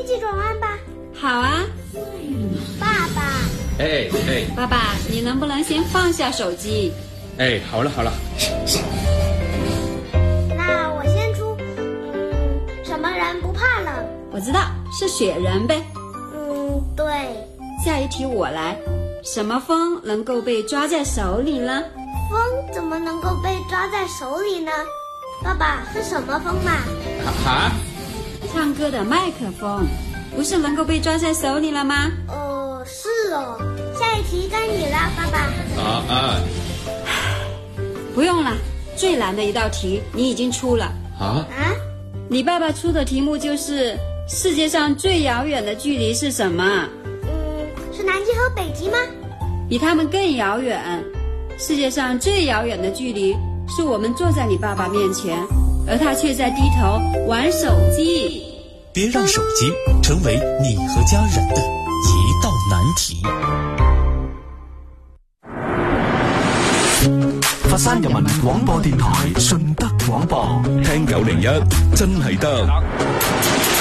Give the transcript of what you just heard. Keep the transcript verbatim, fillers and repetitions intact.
急转弯吧。 好啊。 爸爸。 哎哎， 爸爸，你能不能先放下手机？ 哎，好了好了。 那我先出，嗯，什么人不怕冷？ 我知道，是雪人呗。 嗯，对。 下一题我来，什么风能够被抓在手里呢？ 风怎么能够被抓在手里呢？爸爸，是什么风嘛？ 哈哈， 唱歌的麦克风，不是能够被抓在手里了吗？ 哦，是哦。下一题该你了，爸爸。 啊啊， 不用了，最难的一道题你已经出了。 啊啊？ 你爸爸出的题目就是世界上最遥远的距离是什么？ 嗯，是南极和北极吗？ 比他们更遥远。世界上最遥远的距离是我们坐在你爸爸面前，而他却在低头玩手机。 别让手机成为你和家人的一道难题。 佛山人民廣播電台順德廣播， 聽九零一真係得。